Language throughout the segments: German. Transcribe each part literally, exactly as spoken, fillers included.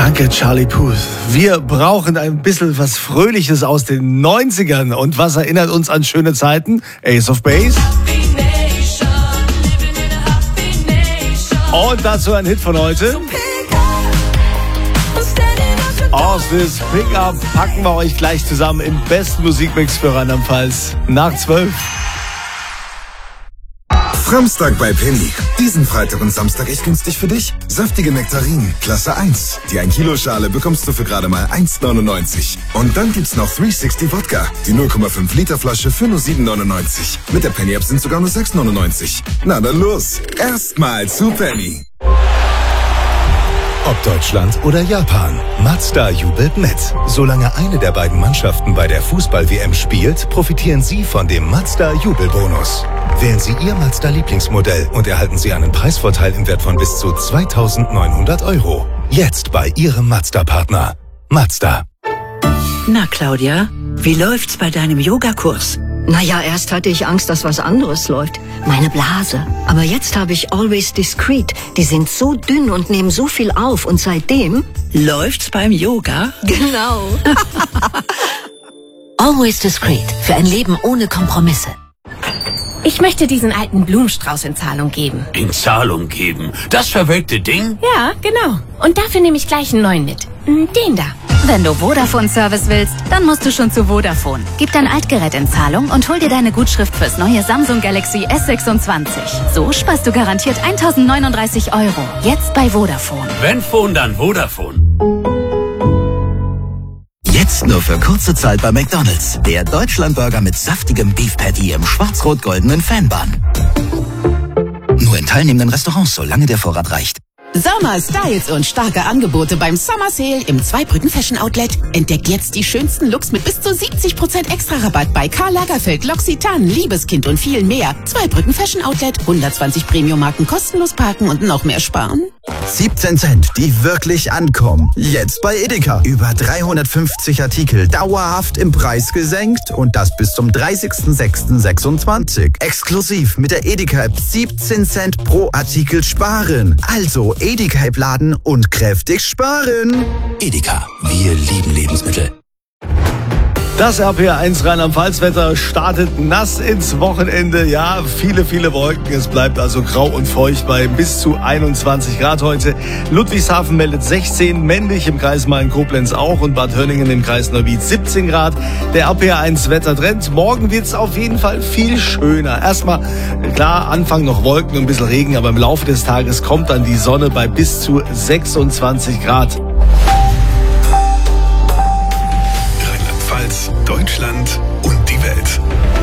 Danke, Charlie Puth. Wir brauchen ein bisschen was Fröhliches aus den neunzigern. Und was erinnert uns an schöne Zeiten? Ace of Base. Und dazu ein Hit von heute. Aus this Pickup packen wir euch gleich zusammen im besten Musikmix für Rheinland-Pfalz. Nach zwölf. Samstag bei Penny. Diesen Freitag und Samstag echt günstig für dich. Saftige Nektarinen, Klasse eins. Die ein Kilo Schale bekommst du für gerade mal eins neunundneunzig. Und dann gibt's noch dreihundertsechzig Wodka. Die null Komma fünf Liter Flasche für nur sieben neunundneunzig. Mit der Penny App sind sogar nur sechs neunundneunzig. Na dann los. Erstmal zu Penny. Ob Deutschland oder Japan, Mazda jubelt mit. Solange eine der beiden Mannschaften bei der Fußball-W M spielt, profitieren Sie von dem Mazda Jubelbonus. Wählen Sie Ihr Mazda-Lieblingsmodell und erhalten Sie einen Preisvorteil im Wert von bis zu zweitausendneunhundert Euro. Jetzt bei Ihrem Mazda-Partner. Mazda. Na, Claudia, wie läuft's bei deinem Yogakurs? Naja, erst hatte ich Angst, dass was anderes läuft. Meine Blase. Aber jetzt habe ich Always Discreet. Die sind so dünn und nehmen so viel auf. Und seitdem... Läuft's beim Yoga? Genau. Always Discreet. Für ein Leben ohne Kompromisse. Ich möchte diesen alten Blumenstrauß in Zahlung geben. In Zahlung geben? Das verwelkte Ding? Ja, genau. Und dafür nehme ich gleich einen neuen mit. Den da. Wenn du Vodafone-Service willst, dann musst du schon zu Vodafone. Gib dein Altgerät in Zahlung und hol dir deine Gutschrift fürs neue Samsung Galaxy S sechsundzwanzig. So sparst du garantiert eintausendneununddreißig Euro. Jetzt bei Vodafone. Wenn Phone, dann Vodafone. Jetzt nur für kurze Zeit bei McDonald's. Der Deutschlandburger mit saftigem Beef Patty im schwarz-rot-goldenen Fanbun. Nur in teilnehmenden Restaurants, solange der Vorrat reicht. Sommer, Styles und starke Angebote beim Summer Sale im Zweibrücken Fashion Outlet. Entdeckt jetzt die schönsten Looks mit bis zu siebzig Prozent extra Rabatt bei Karl Lagerfeld, L'Occitane, Liebeskind und viel mehr. Zweibrücken Fashion Outlet, hundertzwanzig Premium-Marken kostenlos parken und noch mehr sparen. siebzehn Cent, die wirklich ankommen. Jetzt bei Edeka. Über dreihundertfünfzig Artikel dauerhaft im Preis gesenkt und das bis zum dreißigsten sechsten sechsundzwanzig. Exklusiv mit der Edeka-App siebzehn Cent pro Artikel sparen. Also Edeka-App laden und kräftig sparen. Edeka, wir lieben Lebensmittel. Das R P R eins Rheinland-Pfalz-Wetter startet nass ins Wochenende. Ja, viele, viele Wolken. Es bleibt also grau und feucht bei bis zu einundzwanzig Grad heute. Ludwigshafen meldet sechzehn, männlich im Kreis Main-Koblenz auch und Bad Hönningen im Kreis Neuwied siebzehn Grad. Der R P R eins Wettertrend. Morgen wird's auf jeden Fall viel schöner. Erstmal, klar, Anfang noch Wolken und ein bisschen Regen, aber im Laufe des Tages kommt dann die Sonne bei bis zu sechsundzwanzig Grad. Deutschland und die Welt.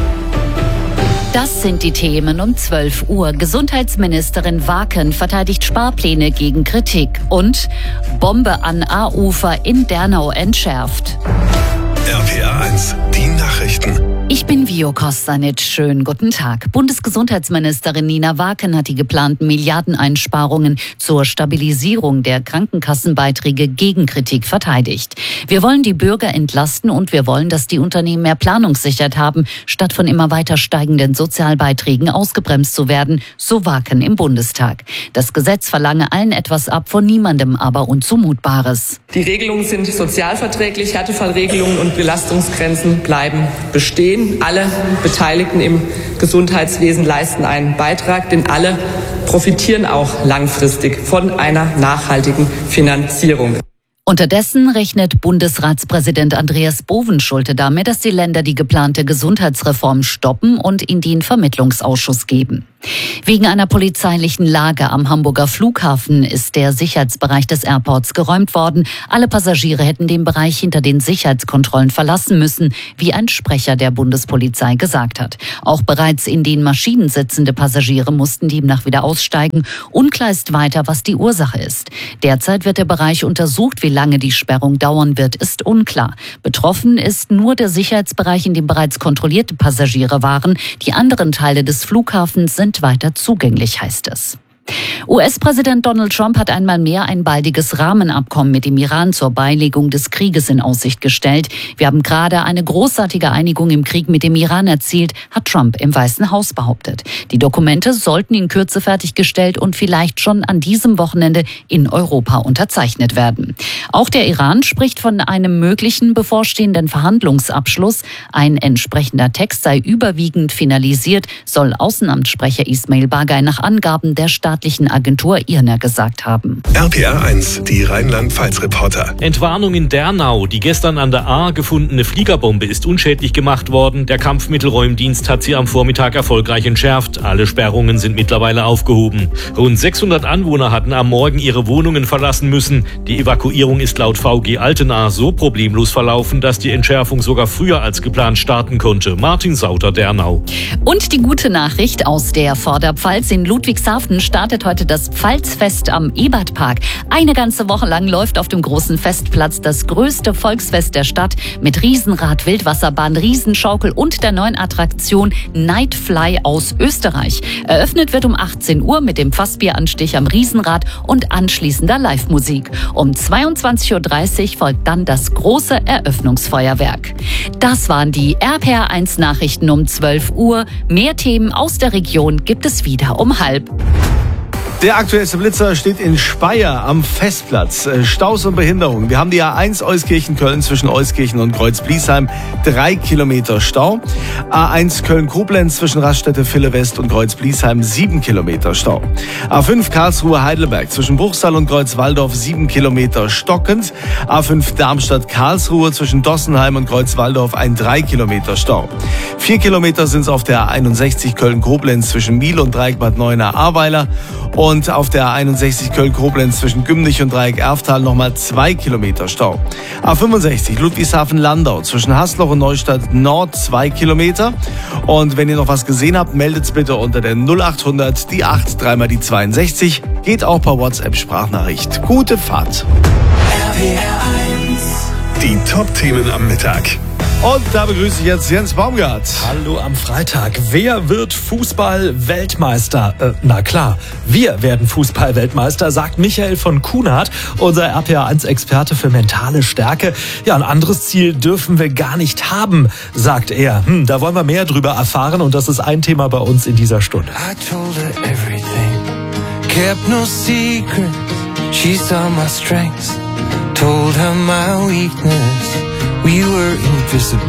Das sind die Themen um zwölf Uhr. Gesundheitsministerin Waken verteidigt Sparpläne gegen Kritik. Und Bombe an A-Ufer in Dernau entschärft. R P R eins, die Nachrichten. Ich bin Vio Kostanic. Schönen guten Tag. Bundesgesundheitsministerin Nina Waken hat die geplanten Milliardeneinsparungen zur Stabilisierung der Krankenkassenbeiträge gegen Kritik verteidigt. Wir wollen die Bürger entlasten und wir wollen, dass die Unternehmen mehr Planungssicherheit haben, statt von immer weiter steigenden Sozialbeiträgen ausgebremst zu werden, so Waken im Bundestag. Das Gesetz verlange allen etwas ab, von niemandem aber Unzumutbares. Die Regelungen sind sozialverträglich, Härtefallregelungen und Belastungsgrenzen bleiben bestehen. Alle Beteiligten im Gesundheitswesen leisten einen Beitrag, denn alle profitieren auch langfristig von einer nachhaltigen Finanzierung. Unterdessen rechnet Bundesratspräsident Andreas Bovenschulte damit, dass die Länder die geplante Gesundheitsreform stoppen und in den Vermittlungsausschuss geben. Wegen einer polizeilichen Lage am Hamburger Flughafen ist der Sicherheitsbereich des Airports geräumt worden. Alle Passagiere hätten den Bereich hinter den Sicherheitskontrollen verlassen müssen, wie ein Sprecher der Bundespolizei gesagt hat. Auch bereits in den Maschinen sitzende Passagiere mussten demnach wieder aussteigen. Unklar ist weiter, was die Ursache ist. Derzeit wird der Bereich untersucht. Wie lange die Sperrung dauern wird, ist unklar. Betroffen ist nur der Sicherheitsbereich, in dem bereits kontrollierte Passagiere waren. Die anderen Teile des Flughafens sind weiter zugänglich, heißt es. U S-Präsident Donald Trump hat einmal mehr ein baldiges Rahmenabkommen mit dem Iran zur Beilegung des Krieges in Aussicht gestellt. Wir haben gerade eine großartige Einigung im Krieg mit dem Iran erzielt, hat Trump im Weißen Haus behauptet. Die Dokumente sollten in Kürze fertiggestellt und vielleicht schon an diesem Wochenende in Europa unterzeichnet werden. Auch der Iran spricht von einem möglichen bevorstehenden Verhandlungsabschluss. Ein entsprechender Text sei überwiegend finalisiert, soll Außenamtssprecher Ismail Bagay nach Angaben der staatlichen Agentur I R N A gesagt haben. R P R eins, die Rheinland-Pfalz-Reporter. Entwarnung in Dernau. Die gestern an der Ahr gefundene Fliegerbombe ist unschädlich gemacht worden. Der Kampfmittelräumdienst hat sie am Vormittag erfolgreich entschärft. Alle Sperrungen sind mittlerweile aufgehoben. Rund sechshundert Anwohner hatten am Morgen ihre Wohnungen verlassen müssen. Die Evakuierung ist laut V G Altenahr so problemlos verlaufen, dass die Entschärfung sogar früher als geplant starten konnte. Martin Sauter, Dernau. Und die gute Nachricht aus der Vorderpfalz. In Ludwigshafen startet heute das Pfalzfest am Ebertpark. Eine ganze Woche lang läuft auf dem großen Festplatz das größte Volksfest der Stadt mit Riesenrad, Wildwasserbahn, Riesenschaukel und der neuen Attraktion Nightfly aus Österreich. Eröffnet wird um achtzehn Uhr mit dem Fassbieranstich am Riesenrad und anschließender Live-Musik. Um zweiundzwanzig Uhr dreißig folgt dann das große Eröffnungsfeuerwerk. Das waren die R P R eins Nachrichten um zwölf Uhr. Mehr Themen aus der Region gibt es wieder um halb. Der aktuellste Blitzer steht in Speyer am Festplatz. Staus und Behinderungen. Wir haben die A eins Euskirchen-Köln zwischen Euskirchen und Kreuz-Bliesheim. Drei Kilometer Stau. A eins Köln-Koblenz zwischen Raststätte-Ville West und Kreuz-Bliesheim. Sieben Kilometer Stau. A fünf Karlsruhe-Heidelberg zwischen Bruchsal und Kreuzwaldorf. Sieben Kilometer stockend. A fünf Darmstadt-Karlsruhe zwischen Dossenheim und Kreuzwaldorf. Ein drei Kilometer Stau. Vier Kilometer sind es auf der A einundsechzig Köln-Koblenz zwischen Miel und Dreieck Bad Neuenahr-Ahrweiler. Und auf der A einundsechzig Köln-Koblenz zwischen Gümnich und Dreieck Erftal nochmal zwei Kilometer Stau. A fünfundsechzig Ludwigshafen-Landau zwischen Hasloch und Neustadt Nord zwei Kilometer. Und wenn ihr noch was gesehen habt, meldet's bitte unter der null achthundert, die acht, dreimal die zweiundsechzig. Geht auch per WhatsApp-Sprachnachricht. Gute Fahrt. R P R eins. Die Top-Themen am Mittag. Und da begrüße ich jetzt Jens Baumgart. Hallo am Freitag. Wer wird Fußball-Weltmeister? Äh, na klar, wir werden Fußball-Weltmeister, sagt Michael von Kuhnert, unser R P R eins Experte für mentale Stärke. Ja, ein anderes Ziel dürfen wir gar nicht haben, sagt er. Hm, da wollen wir mehr drüber erfahren und das ist ein Thema bei uns in dieser Stunde. I told her everything, kept no secret. She saw my strengths, told her my weakness. We were invisible.